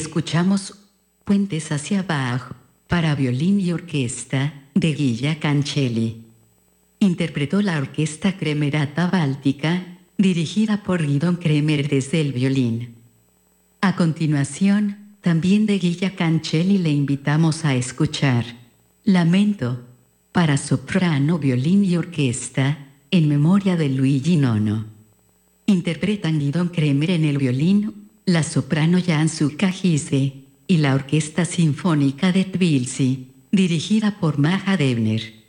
Escuchamos Puentes hacia Bach, para violín y orquesta, de Guilla Cancelli. Interpretó la Orquesta Cremerata Báltica, dirigida por Guidon Kremer desde el violín. A continuación, también de Guilla Cancelli le invitamos a escuchar Lamento, para soprano, violín y orquesta, en memoria de Luigi Nono. Interpretan Guidon Kremer en el violín, la soprano Jansu Kajise, y la Orquesta Sinfónica de Tbilisi, dirigida por Maja Debner.